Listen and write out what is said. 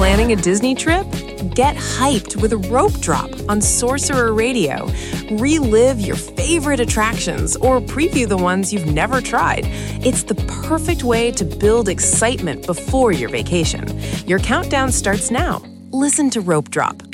Planning a Disney trip? Get hyped with Rope Drop on Sorcerer Radio. Relive your favorite attractions or preview the ones you've never tried. It's the perfect way to build excitement before your vacation. Your countdown starts now. Listen to Rope Drop